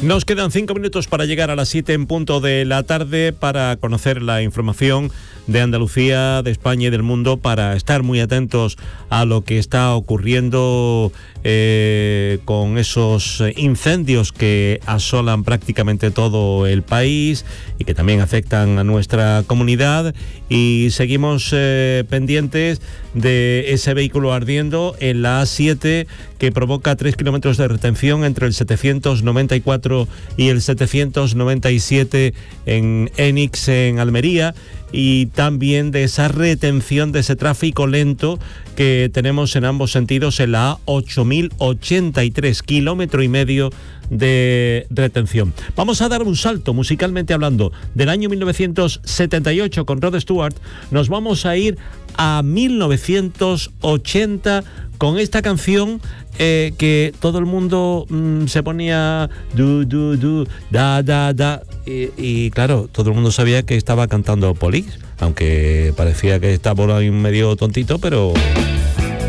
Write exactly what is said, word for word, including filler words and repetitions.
Nos quedan cinco minutos para llegar a las siete en punto de la tarde para conocer la información de Andalucía, de España y del mundo, para estar muy atentos a lo que está ocurriendo eh, con esos incendios que asolan prácticamente todo el país y que también afectan a nuestra comunidad. Y seguimos eh, pendientes de ese vehículo ardiendo en la A siete que provoca tres kilómetros de retención entre el setecientos noventa y cuatro y el setecientos noventa y siete en Enix, en Almería, y también de esa retención, de ese tráfico lento que tenemos en ambos sentidos en la A ocho mil ochenta y tres, kilómetro y medio de retención. Vamos a dar un salto, musicalmente hablando, del año mil novecientos setenta y ocho con Rod Stewart. Nos vamos a ir a mil novecientos ochenta con esta canción eh, que todo el mundo mmm, se ponía du, du, du, da, da, da, y, y claro, todo el mundo sabía que estaba cantando Police, aunque parecía que estaba por ahí medio tontito, pero...